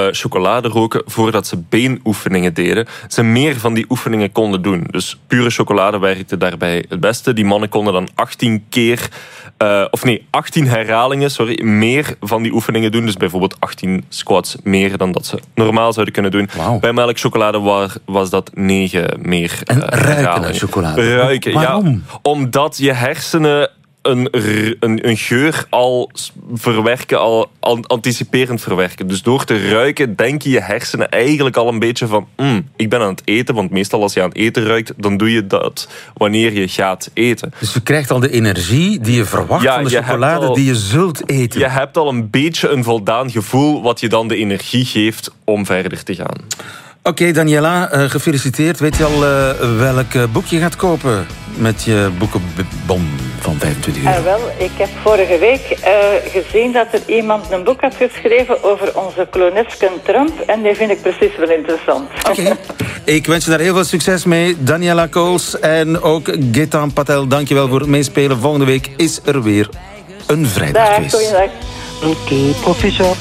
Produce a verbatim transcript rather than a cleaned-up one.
uh, chocolade roken voordat ze beenoefeningen deden, ze meer van die oefeningen konden doen. Dus pure chocolade werkte daarbij het beste. Die mannen konden dan achttien keer, uh, of nee, achttien herhalingen, sorry, meer van die oefeningen doen. Dus bijvoorbeeld achttien squats meer dan dat ze normaal zouden kunnen doen. Wow. Bij melkchocolade was, was dat negen meer En uh, ruiken naar chocolade. Ruiken, Waarom? ja. Omdat je hersenen Een, een, een geur al verwerken, al anticiperend verwerken. Dus door te ruiken, denken je hersenen eigenlijk al een beetje van mm, ik ben aan het eten, want meestal als je aan het eten ruikt, dan doe je dat wanneer je gaat eten. Dus je krijgt al de energie die je verwacht Ja, van de je chocolade hebt al- die je zult eten. Je hebt al een beetje een voldaan gevoel, wat je dan de energie geeft om verder te gaan. Oké, okay, Daniela, uh, gefeliciteerd. Weet je al uh, welk uh, boek je gaat kopen met je boekenbon van vijfentwintig euro? Uh, wel, ik heb vorige week uh, gezien dat er iemand een boek had geschreven over onze klonesken Trump. En die vind ik precies wel interessant. Oké. Okay. Ik wens je daar heel veel succes mee. Daniela Kools en ook Getan Patel, dankjewel voor het meespelen. Volgende week is er weer een vrijdagquiz. Dag, goeiedag. Oké, okay, professor.